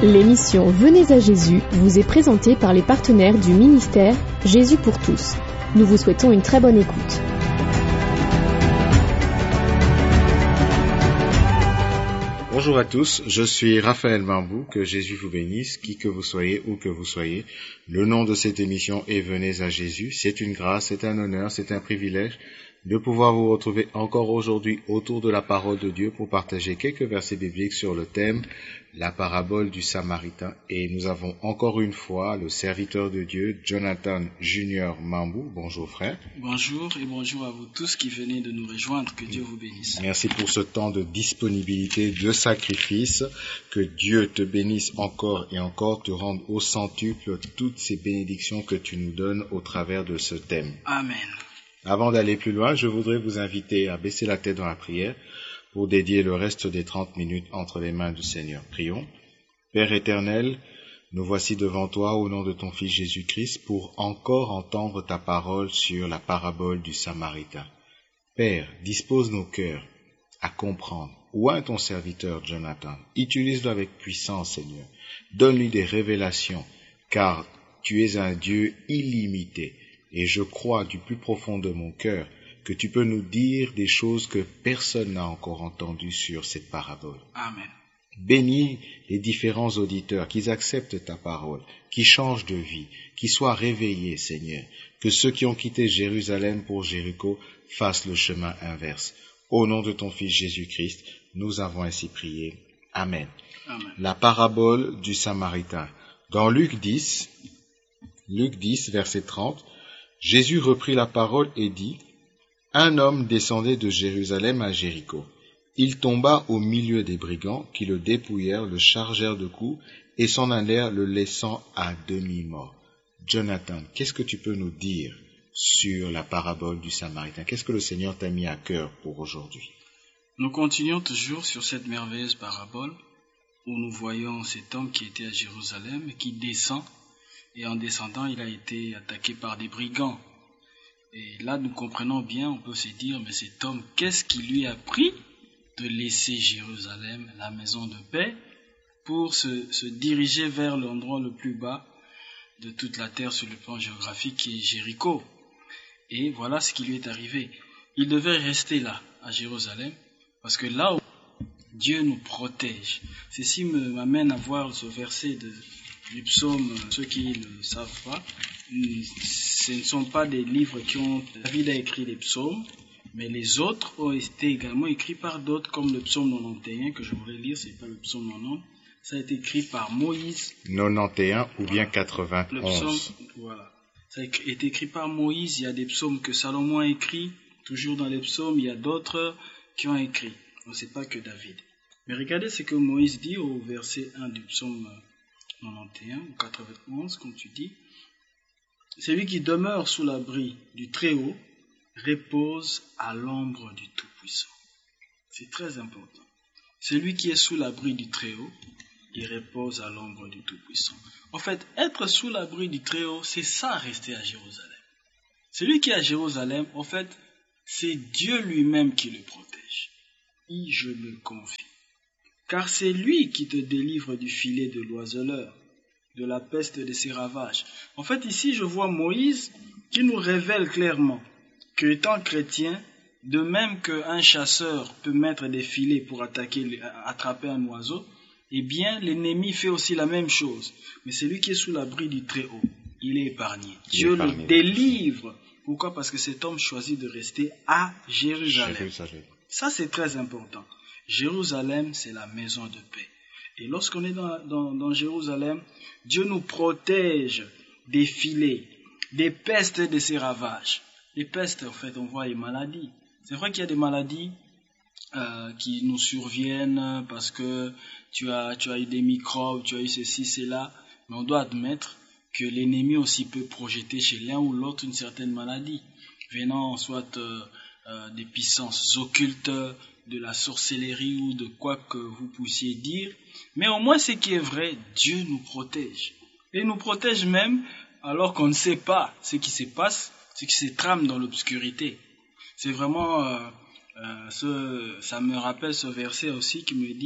L'émission Venez à Jésus vous est présentée par les partenaires du ministère Jésus pour tous. Nous vous souhaitons une très bonne écoute. Bonjour à tous, je suis Raphaël Mambou, que Jésus vous bénisse, qui que vous soyez, où que vous soyez. Le nom de cette émission est Venez à Jésus. C'est une grâce, c'est un honneur, c'est un privilège de pouvoir vous retrouver encore aujourd'hui autour de la parole de Dieu pour partager quelques versets bibliques sur le thème la parabole du Samaritain. Et nous avons encore une fois le serviteur de Dieu, Jonathan Junior Mambou. Bonjour frère. Bonjour et bonjour à vous tous qui venez de nous rejoindre. Que Dieu vous bénisse. Merci pour ce temps de disponibilité, de sacrifice. Que Dieu te bénisse encore et encore, te rende au centuple toutes ces bénédictions que tu nous donnes au travers de ce thème. Amen. Avant d'aller plus loin, je voudrais vous inviter à baisser la tête dans la prière pour dédier le reste des 30 minutes entre les mains du Seigneur. Prions. Père éternel, nous voici devant toi au nom de ton Fils Jésus-Christ pour encore entendre ta parole sur la parabole du Samaritain. Père, dispose nos cœurs à comprendre. Oint ton serviteur Jonathan. Utilise-le avec puissance, Seigneur. Donne-lui des révélations, car tu es un Dieu illimité. Et je crois du plus profond de mon cœur que tu peux nous dire des choses que personne n'a encore entendues sur cette parabole. Amen. Bénis les différents auditeurs, qu'ils acceptent ta parole, qu'ils changent de vie, qu'ils soient réveillés, Seigneur. Que ceux qui ont quitté Jérusalem pour Jéricho fassent le chemin inverse. Au nom de ton Fils Jésus-Christ, nous avons ainsi prié. Amen. Amen. La parabole du Samaritain. Dans Luc 10, verset 30, Jésus reprit la parole et dit, « Un homme descendait de Jérusalem à Jéricho. Il tomba au milieu des brigands qui le dépouillèrent, le chargèrent de coups et s'en allèrent le laissant à demi-mort. » Jonathan, qu'est-ce que tu peux nous dire sur la parabole du Samaritain? Qu'est-ce que le Seigneur t'a mis à cœur pour aujourd'hui? Nous continuons toujours sur cette merveilleuse parabole où nous voyons cet homme qui était à Jérusalem et qui descend. Et en descendant, il a été attaqué par des brigands. Et là, nous comprenons bien, on peut se dire, mais cet homme, qu'est-ce qui lui a pris de laisser Jérusalem, la maison de paix, pour se diriger vers l'endroit le plus bas de toute la terre sur le plan géographique qui est Jéricho. Et voilà ce qui lui est arrivé. Il devait rester là, à Jérusalem, parce que là où Dieu nous protège. Ceci m'amène à voir ce verset du psaume, ceux qui ne le savent pas, ce ne sont pas des livres David a écrit les psaumes, mais les autres ont été également écrits par d'autres, comme le psaume 91, que je voudrais lire, c'est pas le psaume 90, ça a été écrit par Moïse. 91 ou bien 91. Le psaume, voilà. Ça a été écrit par Moïse, il y a des psaumes que Salomon a écrits, toujours dans les psaumes, il y a d'autres qui ont écrit, donc c'est pas que David. Mais regardez ce que Moïse dit au verset 1 du psaume 91 ou 91, comme tu dis. Celui qui demeure sous l'abri du Très-Haut repose à l'ombre du Tout-Puissant. C'est très important. Celui qui est sous l'abri du Très-Haut, il repose à l'ombre du Tout-Puissant. En fait, être sous l'abri du Très-Haut, c'est ça, rester à Jérusalem. Celui qui est à Jérusalem, en fait, c'est Dieu lui-même qui le protège. Et je me confie. Car c'est lui qui te délivre du filet de l'oiseleur, de la peste de ses ravages. En fait, ici, je vois Moïse qui nous révèle clairement qu'étant chrétien, de même qu'un chasseur peut mettre des filets pour attraper un oiseau, eh bien, l'ennemi fait aussi la même chose. Mais celui qui est sous l'abri du Très-Haut, il est épargné. Dieu le délivre. Pourquoi? Parce que cet homme choisit de rester à Jérusalem. Ça, c'est très important. Jérusalem, c'est la maison de paix. Et lorsqu'on est dans Jérusalem, Dieu nous protège des filets, des pestes et de ses ravages. Les pestes, en fait, on voit les maladies. C'est vrai qu'il y a des maladies qui nous surviennent parce que tu as eu des microbes, tu as eu ceci, cela. Mais on doit admettre que l'ennemi aussi peut projeter chez l'un ou l'autre une certaine maladie, venant soit des puissances occultes, de la sorcellerie ou de quoi que vous puissiez dire. Mais au moins ce qui est vrai, Dieu nous protège. Et nous protège même alors qu'on ne sait pas ce qui se passe, ce qui se trame dans l'obscurité. C'est vraiment, ça me rappelle ce verset aussi qui me dit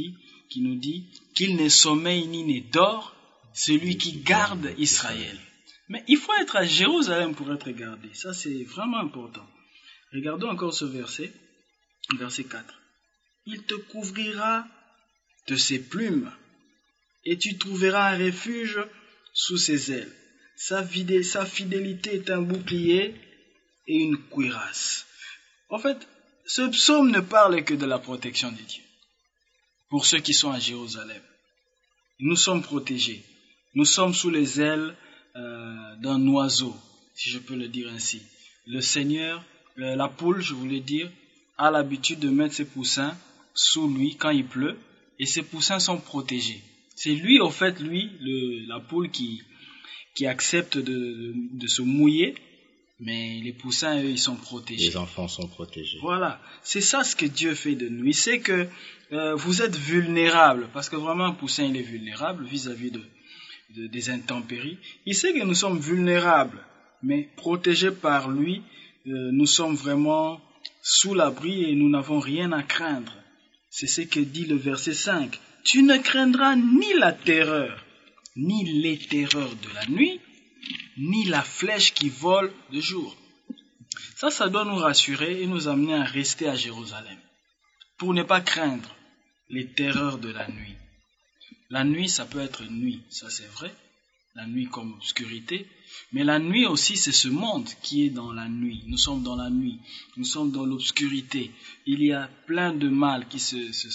qui nous dit qu'il ne sommeille ni ne dort celui qui garde Israël. Mais il faut être à Jérusalem pour être gardé. Ça, c'est vraiment important. Regardons encore ce verset, verset 4. Il te couvrira de ses plumes et tu trouveras un refuge sous ses ailes. Sa fidélité est un bouclier et une cuirasse. En fait, ce psaume ne parle que de la protection de Dieu. Pour ceux qui sont à Jérusalem, nous sommes protégés. Nous sommes sous les ailes d'un oiseau, si je peux le dire ainsi. Le Seigneur, la poule, je voulais dire, a l'habitude de mettre ses poussins sous lui quand il pleut, et ses poussins sont protégés. C'est lui, au fait, la poule qui accepte de se mouiller, mais les poussins, eux, ils sont protégés. Les enfants sont protégés. Voilà, c'est ça ce que Dieu fait de nous. Il sait que vous êtes vulnérables, parce que vraiment un poussin, il est vulnérable vis-à-vis des intempéries. Il sait que nous sommes vulnérables, mais protégés par lui, nous sommes vraiment sous l'abri et nous n'avons rien à craindre. C'est ce que dit le verset 5. Tu ne craindras ni la terreur, ni les terreurs de la nuit, ni la flèche qui vole de jour. Ça doit nous rassurer et nous amener à rester à Jérusalem, pour ne pas craindre les terreurs de la nuit. La nuit, ça peut être nuit, ça c'est vrai, la nuit comme obscurité, mais la nuit aussi, c'est ce monde qui est dans la nuit. Nous sommes dans la nuit, nous sommes dans l'obscurité. Il y a plein de mal qui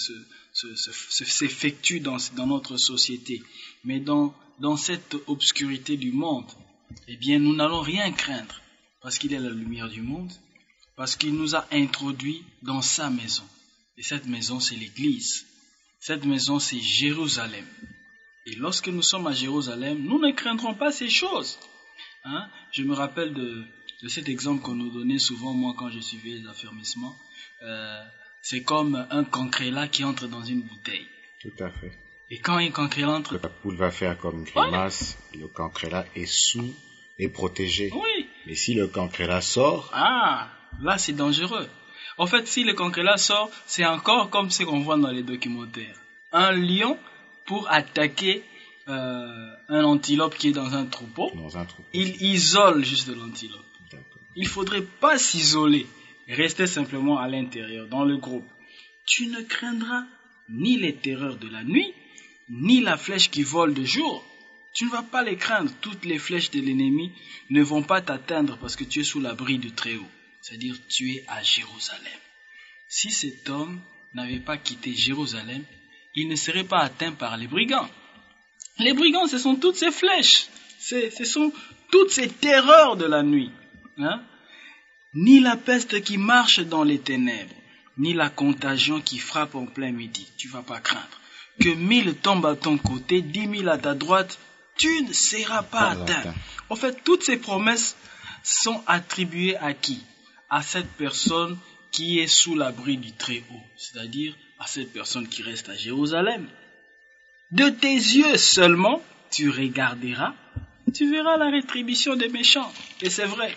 s'effectue dans notre société. Mais dans cette obscurité du monde, eh bien, nous n'allons rien craindre, parce qu'il est la lumière du monde, parce qu'il nous a introduits dans sa maison. Et cette maison, c'est l'Église. Cette maison, c'est Jérusalem. Et lorsque nous sommes à Jérusalem, nous ne craindrons pas ces choses. Je me rappelle de cet exemple qu'on nous donnait souvent, moi, quand je suivais les affermissements. C'est comme un cancrélat qui entre dans une bouteille. Tout à fait. Et quand un cancrélat entre... La poule va faire comme une grimace, le cancrélat est protégé. Oui. Mais si le cancrélat sort... Ah, là c'est dangereux. En fait, si le cancrélat sort, c'est encore comme ce qu'on voit dans les documentaires. Un lion, pour attaquer un antilope qui est dans un troupeau, il isole juste l'antilope. Il ne faudrait pas s'isoler, rester simplement à l'intérieur, dans le groupe. Tu ne craindras ni les terreurs de la nuit, ni la flèche qui vole de jour. Tu ne vas pas les craindre. Toutes les flèches de l'ennemi ne vont pas t'atteindre parce que tu es sous l'abri du Très-Haut. C'est-à-dire tu es à Jérusalem. Si cet homme n'avait pas quitté Jérusalem, il ne serait pas atteint par les brigands. Les brigands, ce sont toutes ces flèches. Ce sont toutes ces terreurs de la nuit. Ni la peste qui marche dans les ténèbres, ni la contagion qui frappe en plein midi. Tu ne vas pas craindre. Que 1000 tombent à ton côté, 10 000 à ta droite, tu ne seras pas atteint. En fait, toutes ces promesses sont attribuées à qui? À cette personne qui est sous l'abri du Très-Haut, c'est-à-dire à cette personne qui reste à Jérusalem. De tes yeux seulement, tu regarderas, tu verras la rétribution des méchants. Et c'est vrai.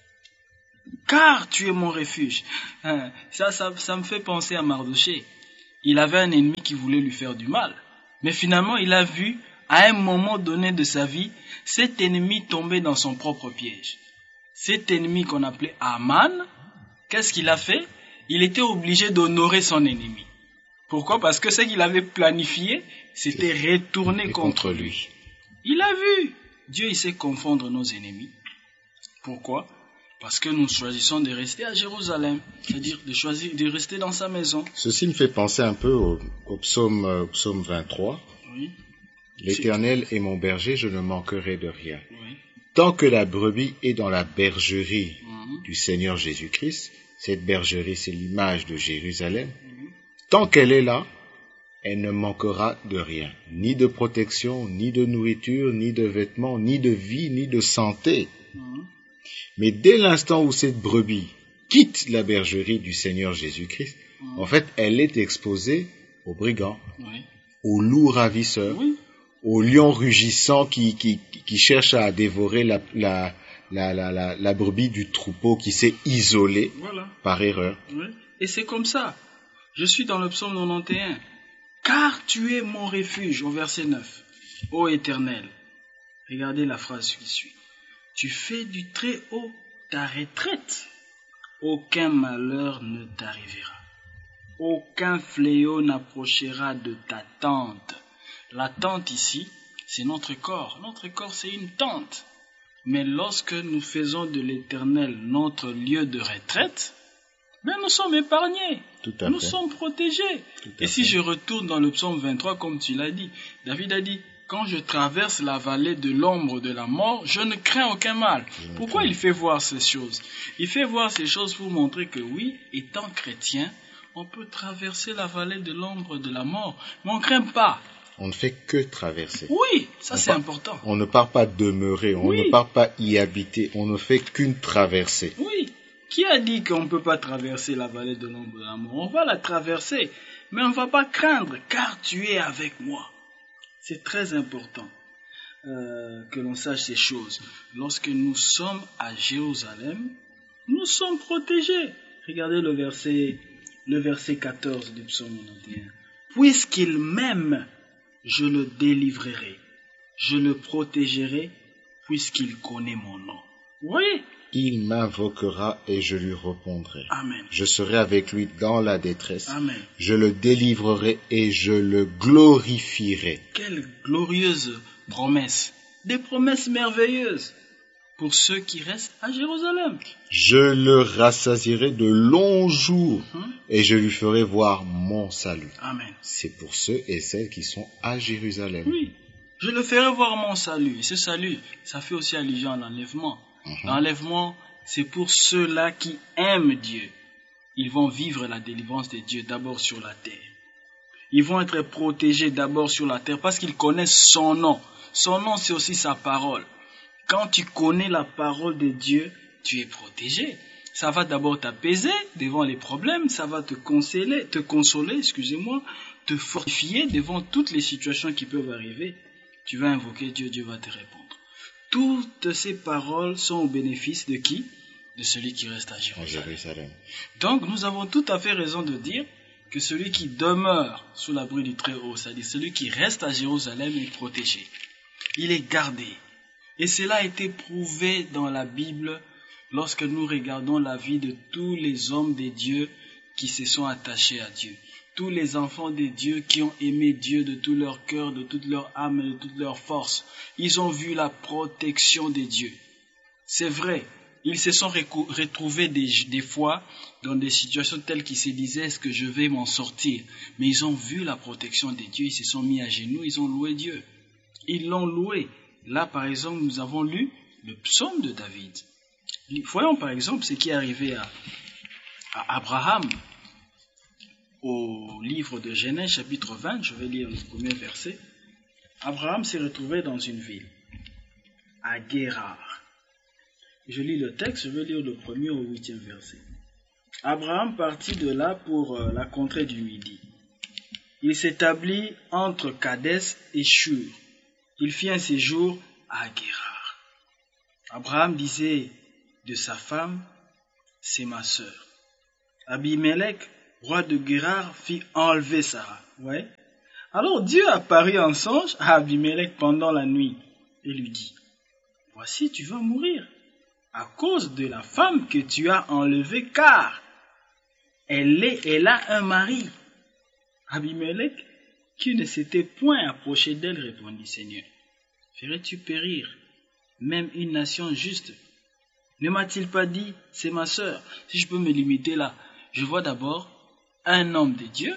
Car tu es mon refuge. Ça me fait penser à Mardochée. Il avait un ennemi qui voulait lui faire du mal. Mais finalement, il a vu, à un moment donné de sa vie, cet ennemi tomber dans son propre piège. Cet ennemi qu'on appelait Aman, qu'est-ce qu'il a fait? Il était obligé d'honorer son ennemi. Pourquoi? Parce que ce qu'il avait planifié, c'était retourner contre lui. Il a vu. Dieu, il sait confondre nos ennemis. Pourquoi? Parce que nous choisissons de rester à Jérusalem, c'est-à-dire de rester dans sa maison. Ceci me fait penser un peu au psaume 23. Oui. L'Éternel est mon berger, je ne manquerai de rien. Oui. Tant que la brebis est dans la bergerie du Seigneur Jésus-Christ, cette bergerie, c'est l'image de Jérusalem, tant qu'elle est là, elle ne manquera de rien, ni de protection, ni de nourriture, ni de vêtements, ni de vie, ni de santé. Mais dès l'instant où cette brebis quitte la bergerie du Seigneur Jésus-Christ, en fait, elle est exposée aux brigands, aux loups ravisseurs, aux lions rugissants qui cherchent à dévorer la brebis du troupeau qui s'est isolée par erreur. Oui. Et c'est comme ça. Je suis dans le psaume 91. Car tu es mon refuge, au verset 9. Ô Éternel, regardez la phrase qui suit. Tu fais du Très-Haut ta retraite. Aucun malheur ne t'arrivera. Aucun fléau n'approchera de ta tente. La tente ici, c'est notre corps. Notre corps, c'est une tente. Mais lorsque nous faisons de l'Éternel notre lieu de retraite, nous sommes épargnés. Nous sommes protégés. Et si je retourne dans le psaume 23, comme tu l'as dit, David a dit, quand je traverse la vallée de l'ombre de la mort, je ne crains aucun mal. Pourquoi il fait voir ces choses? Il fait voir ces choses pour montrer que oui, étant chrétien, on peut traverser la vallée de l'ombre de la mort, mais on ne craint pas. On ne fait que traverser. Oui, ça c'est important. On ne part pas demeurer, on ne part pas y habiter, on ne fait qu'une traversée. Oui. Qui a dit qu'on ne peut pas traverser la vallée de l'ombre de la mort? On va la traverser, mais on ne va pas craindre, car tu es avec moi. C'est très important que l'on sache ces choses. Lorsque nous sommes à Jérusalem, nous sommes protégés. Regardez le verset 14 du psaume 91. Puisqu'il m'aime, je le délivrerai. Je le protégerai, puisqu'il connaît mon nom. Vous voyez? Il m'invoquera et je lui répondrai. Amen. Je serai avec lui dans la détresse. Amen. Je le délivrerai et je le glorifierai. Quelle glorieuse promesse. Des promesses merveilleuses pour ceux qui restent à Jérusalem. Je le rassasierai de longs jours et je lui ferai voir mon salut. Amen. C'est pour ceux et celles qui sont à Jérusalem. Oui. Je le ferai voir mon salut. Et ce salut, ça fait aussi allusion à l'enlèvement. L'enlèvement, c'est pour ceux-là qui aiment Dieu. Ils vont vivre la délivrance de Dieu d'abord sur la terre. Ils vont être protégés d'abord sur la terre parce qu'ils connaissent son nom. Son nom, c'est aussi sa parole. Quand tu connais la parole de Dieu, tu es protégé. Ça va d'abord t'apaiser devant les problèmes, ça va te consoler, te fortifier devant toutes les situations qui peuvent arriver. Tu vas invoquer Dieu, Dieu va te répondre. Toutes ces paroles sont au bénéfice de qui? De celui qui reste à Jérusalem. Donc nous avons tout à fait raison de dire que celui qui demeure sous l'abri du Très-Haut, c'est-à-dire celui qui reste à Jérusalem, est protégé. Il est gardé. Et cela a été prouvé dans la Bible lorsque nous regardons la vie de tous les hommes de Dieu qui se sont attachés à Dieu. Tous les enfants de Dieu qui ont aimé Dieu de tout leur cœur, de toute leur âme et de toute leur force. Ils ont vu la protection de Dieu. C'est vrai, ils se sont retrouvés des fois dans des situations telles qu'ils se disaient, est-ce que je vais m'en sortir? Mais ils ont vu la protection de Dieu, ils se sont mis à genoux, ils ont loué Dieu. Ils l'ont loué. Là, par exemple, nous avons lu le psaume de David. Voyons par exemple ce qui est arrivé à Abraham. Au livre de Genèse, chapitre 20, je vais lire le premier verset. Abraham s'est retrouvé dans une ville, à Guérar. Je lis le texte, je vais lire le premier au 8e verset. Abraham partit de là pour la contrée du Midi. Il s'établit entre Kadès et Shur. Il fit un séjour à Guérar. Abraham disait de sa femme, c'est ma sœur. Abimelech, roi de Guérar, fit enlever Sarah. Ouais. Alors Dieu apparut en songe à Abimelech pendant la nuit et lui dit, voici tu vas mourir à cause de la femme que tu as enlevée, car elle a un mari. Abimelech, qui ne s'était point approché d'elle, répondit, Seigneur, ferais-tu périr même une nation juste? Ne m'a-t-il pas dit, c'est ma sœur? Si je peux me limiter là, je vois d'abord un homme de Dieu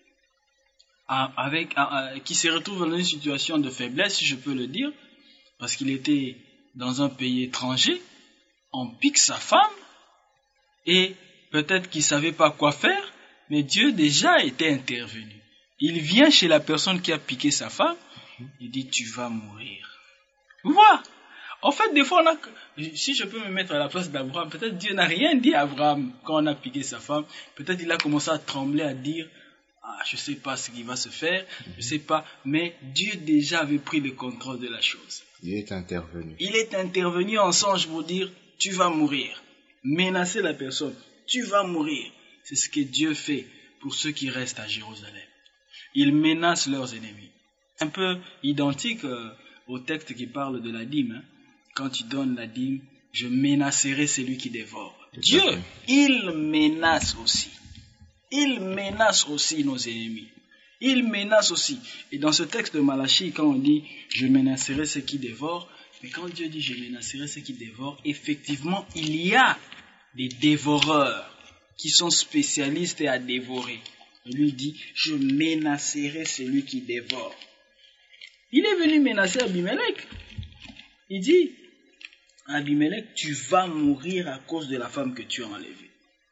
qui se retrouve dans une situation de faiblesse, si je peux le dire, parce qu'il était dans un pays étranger, on pique sa femme, et peut-être qu'il ne savait pas quoi faire, mais Dieu déjà était intervenu. Il vient chez la personne qui a piqué sa femme, il dit, tu vas mourir. Vous voyez? En fait, des fois, si je peux me mettre à la place d'Abraham, peut-être Dieu n'a rien dit à Abraham quand on a piqué sa femme. Peut-être il a commencé à trembler, à dire, je ne sais pas ce qui va se faire, je ne sais pas. Mais Dieu déjà avait pris le contrôle de la chose. Il est intervenu. Il est intervenu en songe pour dire, tu vas mourir. Menacer la personne, tu vas mourir. C'est ce que Dieu fait pour ceux qui restent à Jérusalem. Ils menacent leurs ennemis. Un peu identique au texte qui parle de la dîme. Quand tu donnes la dîme, je menacerai celui qui dévore. Dieu, il menace aussi. Il menace aussi nos ennemis. Il menace aussi. Et dans ce texte de Malachie, quand on dit « je menacerai ceux qui dévorent », mais quand Dieu dit « je menacerai ceux qui dévorent », effectivement, il y a des dévoreurs qui sont spécialistes à dévorer. Il lui dit « je menacerai celui qui dévore ». Il est venu menacer Abimelech. Il dit à Abimelech « tu vas mourir à cause de la femme que tu as enlevée ».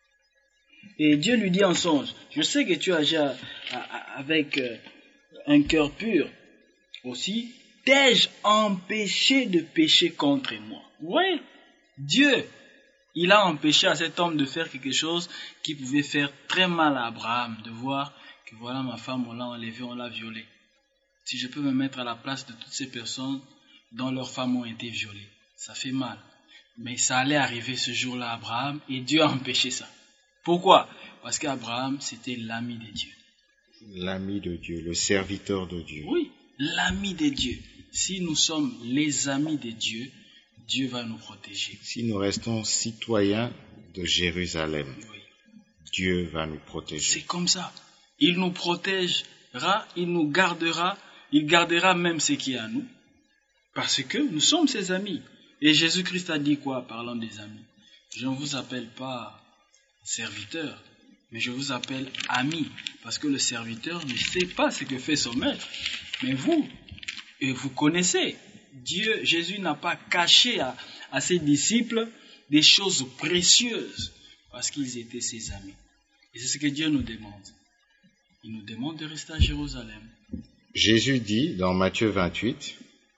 Et Dieu lui dit en songe, je sais que tu agis avec un cœur pur. Aussi, t'ai-je empêché de pécher contre moi? Oui, Dieu, il a empêché à cet homme de faire quelque chose qui pouvait faire très mal à Abraham, de voir que voilà ma femme, on l'a enlevée, on l'a violée. Si je peux me mettre à la place de toutes ces personnes dont leurs femmes ont été violées, ça fait mal. Mais ça allait arriver ce jour-là à Abraham et Dieu a empêché ça. Pourquoi? Parce qu'Abraham, c'était l'ami de Dieu. L'ami de Dieu, le serviteur de Dieu. Oui, l'ami de Dieu. Si nous sommes les amis de Dieu, Dieu va nous protéger. Si nous restons citoyens de Jérusalem, Oui. Dieu va nous protéger. C'est comme ça. Il nous protégera, il nous gardera, il gardera même ce qui est à nous. Parce que nous sommes ses amis. Et Jésus-Christ a dit quoi, parlant des amis? Je ne vous appelle pas serviteur, mais je vous appelle ami, parce que le serviteur ne sait pas ce que fait son maître. Mais vous, et vous connaissez, Jésus n'a pas caché à ses disciples des choses précieuses, parce qu'ils étaient ses amis. Et c'est ce que Dieu nous demande. Il nous demande de rester à Jérusalem. Jésus dit dans Matthieu 28,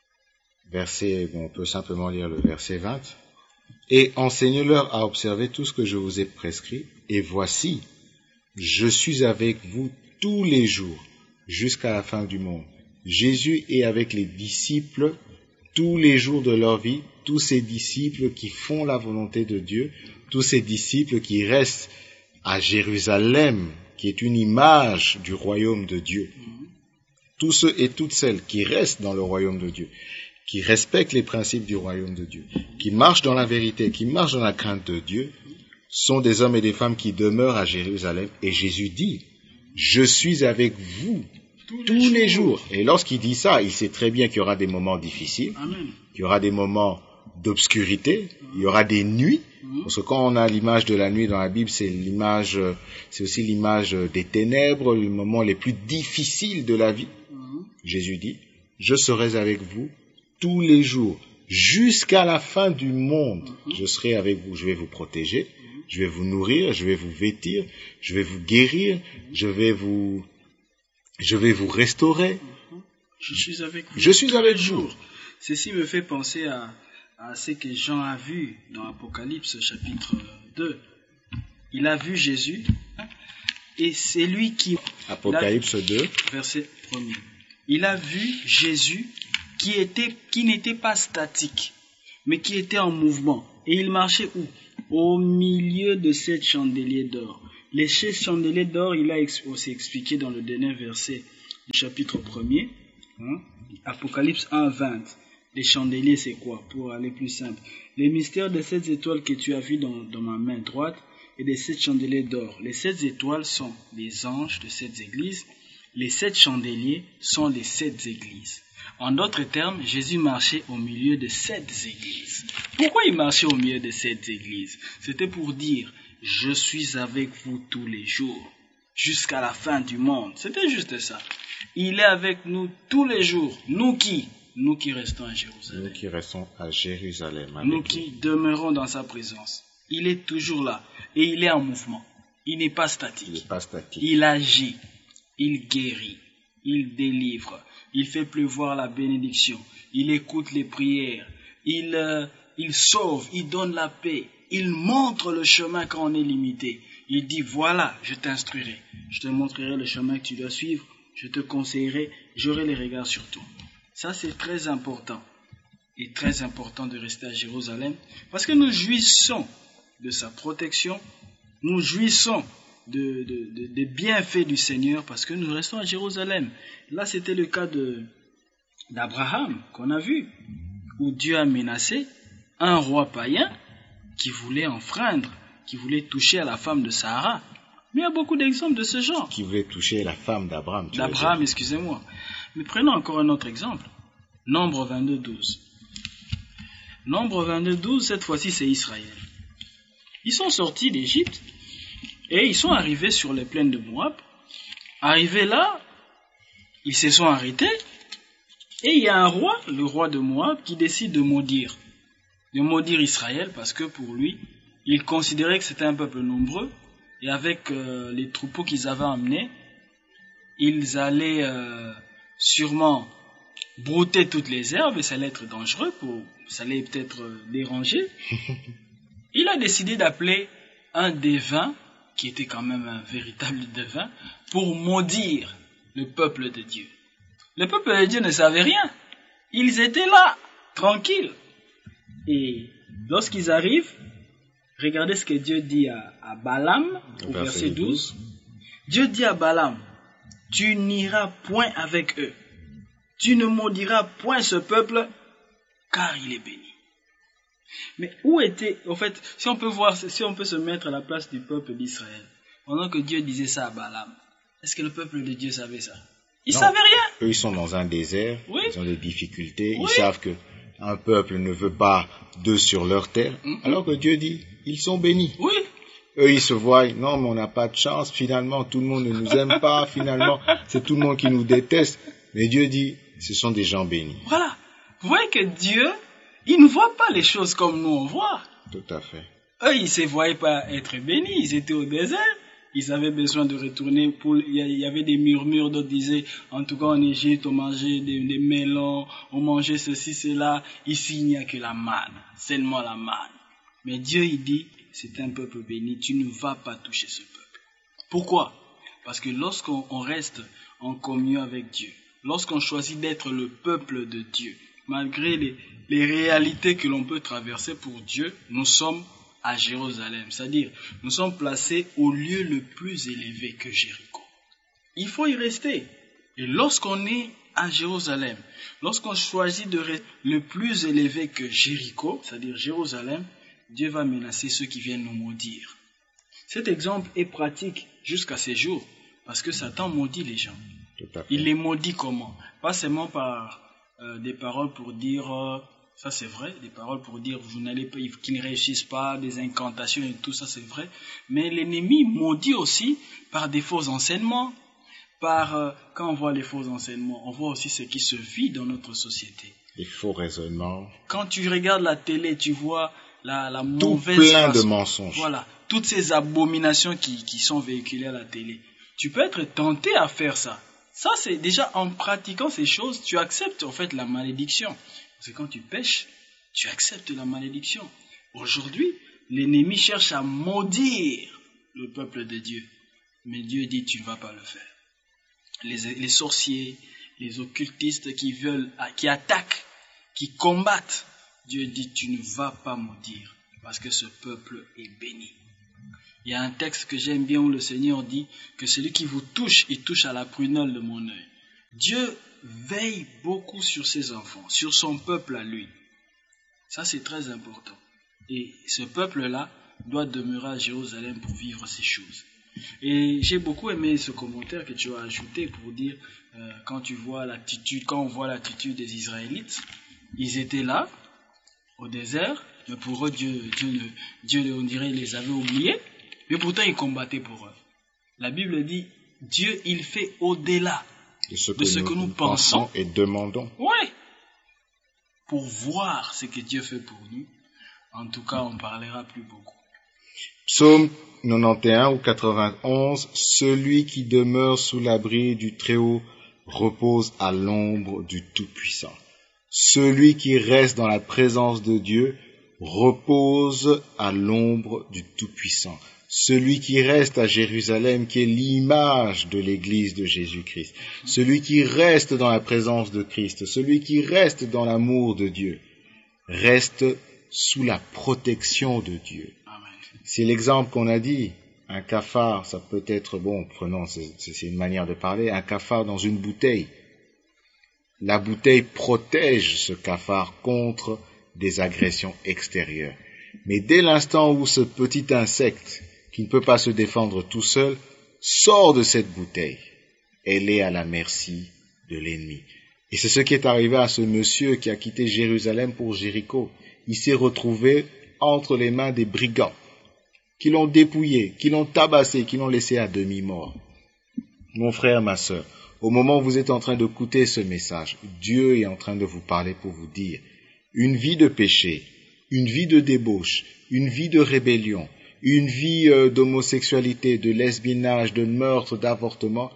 on peut simplement lire le verset 20, « Et enseignez-leur à observer tout ce que je vous ai prescrit, et voici, je suis avec vous tous les jours, jusqu'à la fin du monde. » Jésus est avec les disciples tous les jours de leur vie, tous ces disciples qui font la volonté de Dieu, tous ces disciples qui restent à Jérusalem, qui est une image du royaume de Dieu. Tous ceux et toutes celles qui restent dans le royaume de Dieu, qui respectent les principes du royaume de Dieu, qui marchent dans la vérité, qui marchent dans la crainte de Dieu, sont des hommes et des femmes qui demeurent à Jérusalem. Et Jésus dit, « Je suis avec vous tous les jours. » Et lorsqu'il dit ça, il sait très bien qu'il y aura des moments difficiles, Amen. qu'il y aura des moments d'obscurité, il y aura des nuits, parce que quand on a l'image de la nuit dans la Bible, c'est aussi l'image des ténèbres, les moments les plus difficiles de la vie. Jésus dit, « Je serai avec vous tous les jours, jusqu'à la fin du monde. Je serai avec vous, je vais vous protéger, je vais vous nourrir, je vais vous vêtir, je vais vous guérir, je vais vous restaurer. Je suis avec vous. Je suis avec vous. » Ceci me fait penser à ce que Jean a vu dans Apocalypse chapitre 2. Il a vu Jésus, et c'est lui qui... Apocalypse 2. Verset 1er. Il a vu Jésus qui n'était pas statique, mais qui était en mouvement. Et il marchait où? Au milieu de 7 chandeliers d'or. Les 7 chandeliers d'or, il a aussi expliqué dans le dernier verset du chapitre 1er. Apocalypse 1, 20. Les chandeliers, c'est quoi? Pour aller plus simple. Les mystères des 7 étoiles que tu as vues dans ma main droite et des 7 chandeliers d'or. Les 7 étoiles sont les anges de 7 églises. Les 7 chandeliers sont les 7 églises. En d'autres termes, Jésus marchait au milieu de 7 églises. Pourquoi il marchait au milieu de 7 églises? C'était pour dire, je suis avec vous tous les jours, jusqu'à la fin du monde. C'était juste ça. Il est avec nous tous les jours. Nous qui? Nous qui restons à Jérusalem. Nous qui restons à Jérusalem. Nous qui demeurons dans sa présence. Il est toujours là. Et il est en mouvement. Il n'est pas statique. Il n'est pas statique. Il agit. Il guérit. Il délivre. Il fait pleuvoir la bénédiction. Il écoute les prières. Il sauve. Il donne la paix. Il montre le chemin quand on est limité. Il dit, voilà, je t'instruirai. Je te montrerai le chemin que tu dois suivre. Je te conseillerai. J'aurai les regards sur toi. Ça, c'est très important. Et très important de rester à Jérusalem. Parce que nous jouissons de sa protection. Nous jouissons des bienfaits du Seigneur parce que nous restons à Jérusalem. Là, c'était le cas d'Abraham qu'on a vu, où Dieu a menacé un roi païen qui voulait enfreindre, qui voulait toucher à la femme de Sarah. Mais il y a beaucoup d'exemples de ce genre. Qui voulait toucher la femme d'Abraham. D'Abraham, excusez-moi. Mais prenons encore un autre exemple. Nombre 22, 12. Nombre 22, 12, cette fois-ci, c'est Israël. Ils sont sortis d'Égypte et ils sont arrivés sur les plaines de Moab. Arrivés là, ils se sont arrêtés et il y a un roi, le roi de Moab, qui décide de maudire Israël parce que pour lui, il considérait que c'était un peuple nombreux et avec les troupeaux qu'ils avaient emmenés, ils allaient sûrement brouter toutes les herbes et ça allait être dangereux, ça allait peut-être déranger. Il a décidé d'appeler un devin, qui était quand même un véritable devin, pour maudire le peuple de Dieu. Le peuple de Dieu ne savait rien. Ils étaient là, tranquilles. Et lorsqu'ils arrivent, regardez ce que Dieu dit à Balaam, au verset 12. Dieu dit à Balaam, « Tu n'iras point avec eux. Tu ne maudiras point ce peuple, car il est béni. » Mais où était, en fait, si on peut se mettre à la place du peuple d'Israël, pendant que Dieu disait ça à Balaam, est-ce que le peuple de Dieu savait ça? Ils ne savaient rien. Eux, ils sont dans un désert, oui. Ils ont des difficultés, oui. Ils savent que un peuple ne veut pas d'eux sur leur terre, alors que Dieu dit, ils sont bénis. Oui. Eux, ils se voient, non, mais on n'a pas de chance, finalement, tout le monde ne nous aime pas, finalement, c'est tout le monde qui nous déteste. Mais Dieu dit, ce sont des gens bénis. Voilà. Vous voyez que Dieu, il ne voit pas les choses comme nous on voit. Tout à fait. Eux, ils ne se voyaient pas être bénis, ils étaient au désert. Ils avaient besoin de retourner. Il y avait des murmures, d'autres disaient, en tout cas en Égypte, on mangeait des melons, on mangeait ceci, cela. Ici, il n'y a que la manne, seulement la manne. Mais Dieu, il dit, c'est un peuple béni, tu ne vas pas toucher ce peuple. Pourquoi? Parce que lorsqu'on reste en communion avec Dieu, lorsqu'on choisit d'être le peuple de Dieu, malgré les réalités que l'on peut traverser pour Dieu, nous sommes à Jérusalem, c'est-à-dire nous sommes placés au lieu le plus élevé que Jéricho. Il faut y rester. Et lorsqu'on est à Jérusalem, lorsqu'on choisit de rester le plus élevé que Jéricho, c'est-à-dire Jérusalem, Dieu va menacer ceux qui viennent nous maudire. Cet exemple est pratique jusqu'à ces jours, parce que Satan maudit les gens. Il les maudit comment? Pas seulement par des paroles pour dire... ça c'est vrai, des paroles pour dire vous n'allez pas, qu'ils ne réussissent pas, des incantations et tout ça c'est vrai. Mais l'ennemi maudit aussi par des faux enseignements. Quand on voit les faux enseignements, on voit aussi ce qui se vit dans notre société. Les faux raisonnements. Quand tu regardes la télé, tu vois la mauvaise tout plein façon. De mensonges. Voilà, toutes ces abominations qui sont véhiculées à la télé. Tu peux être tenté à faire ça. Ça c'est déjà en pratiquant ces choses, tu acceptes en fait la malédiction. Parce que quand tu pêches, tu acceptes la malédiction. Aujourd'hui, l'ennemi cherche à maudire le peuple de Dieu. Mais Dieu dit, tu ne vas pas le faire. Les sorciers, les occultistes qui attaquent, qui combattent, Dieu dit, tu ne vas pas maudire, parce que ce peuple est béni. Il y a un texte que j'aime bien où le Seigneur dit que celui qui vous touche, il touche à la prunelle de mon œil. Dieu veille beaucoup sur ses enfants, sur son peuple à lui. Ça, c'est très important. Et ce peuple-là doit demeurer à Jérusalem pour vivre ces choses. Et j'ai beaucoup aimé ce commentaire que tu as ajouté pour dire, quand on voit l'attitude des Israélites, ils étaient là, au désert, mais pour eux, Dieu, on dirait, les avait oubliés, mais pourtant, ils combattaient pour eux. La Bible dit, Dieu, il fait au-delà de ce que nous pensons et demandons. Oui. Pour voir ce que Dieu fait pour nous, en tout cas, on parlera plus beaucoup. Psaume 91 ou 91, celui qui demeure sous l'abri du Très-Haut repose à l'ombre du Tout-Puissant. Celui qui reste dans la présence de Dieu repose à l'ombre du Tout-Puissant. Celui qui reste à Jérusalem, qui est l'image de l'Église de Jésus-Christ, celui qui reste dans la présence de Christ, celui qui reste dans l'amour de Dieu, reste sous la protection de Dieu. Amen. C'est l'exemple qu'on a dit. Un cafard, ça peut être, prenons, c'est une manière de parler, un cafard dans une bouteille. La bouteille protège ce cafard contre des agressions extérieures. Mais dès l'instant où ce petit insecte, qui ne peut pas se défendre tout seul, sort de cette bouteille, elle est à la merci de l'ennemi. Et c'est ce qui est arrivé à ce monsieur qui a quitté Jérusalem pour Jéricho. Il s'est retrouvé entre les mains des brigands, qui l'ont dépouillé, qui l'ont tabassé, qui l'ont laissé à demi-mort. Mon frère, ma sœur, au moment où vous êtes en train d'écouter ce message, Dieu est en train de vous parler pour vous dire, une vie de péché, une vie de débauche, une vie de rébellion, une vie d'homosexualité, de lesbiennage, de meurtre, d'avortement,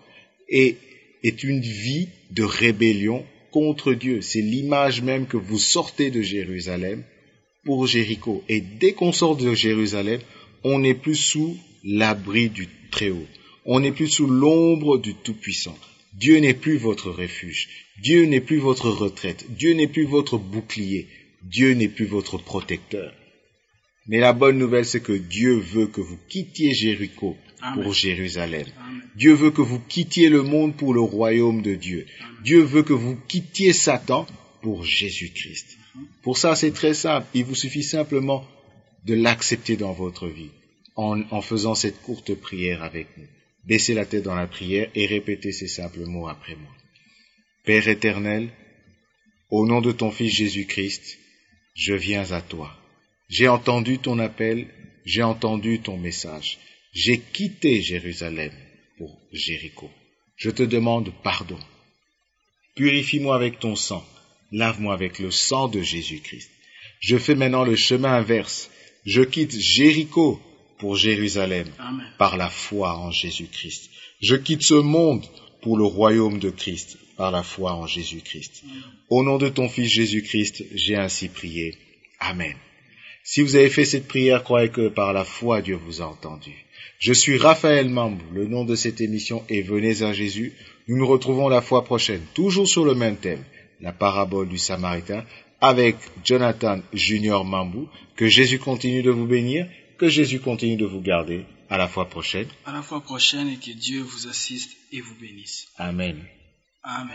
est une vie de rébellion contre Dieu. C'est l'image même que vous sortez de Jérusalem pour Jéricho. Et dès qu'on sort de Jérusalem, on n'est plus sous l'abri du Très-Haut. On n'est plus sous l'ombre du Tout-Puissant. Dieu n'est plus votre refuge. Dieu n'est plus votre retraite. Dieu n'est plus votre bouclier. Dieu n'est plus votre protecteur. Mais la bonne nouvelle, c'est que Dieu veut que vous quittiez Jéricho pour Jérusalem. Amen. Dieu veut que vous quittiez le monde pour le royaume de Dieu. Amen. Dieu veut que vous quittiez Satan pour Jésus-Christ. Pour ça, c'est très simple. Il vous suffit simplement de l'accepter dans votre vie en faisant cette courte prière avec nous. Baissez la tête dans la prière et répétez ces simples mots après moi. Père éternel, au nom de ton Fils Jésus-Christ, je viens à toi. J'ai entendu ton appel, j'ai entendu ton message. J'ai quitté Jérusalem pour Jéricho. Je te demande pardon. Purifie-moi avec ton sang, lave-moi avec le sang de Jésus-Christ. Je fais maintenant le chemin inverse. Je quitte Jéricho pour Jérusalem. Amen. Par la foi en Jésus-Christ. Je quitte ce monde pour le royaume de Christ par la foi en Jésus-Christ. Amen. Au nom de ton Fils Jésus-Christ, j'ai ainsi prié. Amen. Si vous avez fait cette prière, croyez que par la foi, Dieu vous a entendu. Je suis Raphaël Mambou, le nom de cette émission est Venez à Jésus. Nous nous retrouvons la fois prochaine, toujours sur le même thème, la parabole du Samaritain, avec Jonathan Junior Mambou. Que Jésus continue de vous bénir, que Jésus continue de vous garder. À la fois prochaine. À la fois prochaine et que Dieu vous assiste et vous bénisse. Amen. Amen.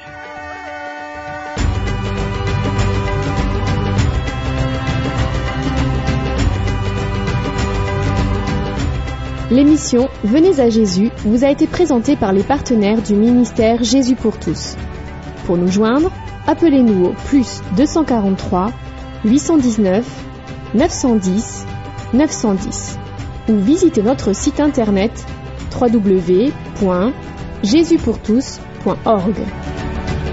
L'émission Venez à Jésus vous a été présentée par les partenaires du ministère Jésus pour tous. Pour nous joindre, appelez-nous au plus 243 819 910 910 ou visitez notre site internet www.jesuspourtous.org.